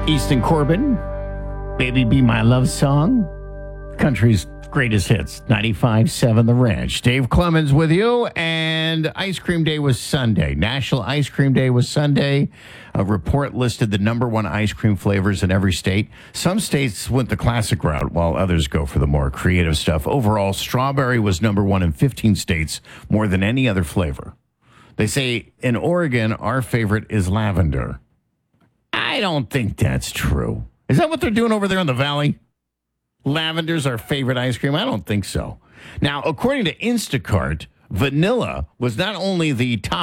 Easton Corbin, Baby Be My Love Song, country's greatest hits, 95.7 The Ranch. Dave Clemens with you, and Ice Cream Day was Sunday. National Ice Cream Day was Sunday. A report listed the number one ice cream flavors in every state. Some states went the classic route, while others go for the more creative stuff. Overall, strawberry was number one in 15 states, more than any other flavor. They say in Oregon, our favorite is lavender. I don't think that's true. Is that what they're doing over there in the valley? Lavender's our favorite ice cream? I don't think so. Now, according to Instacart, vanilla was not only the top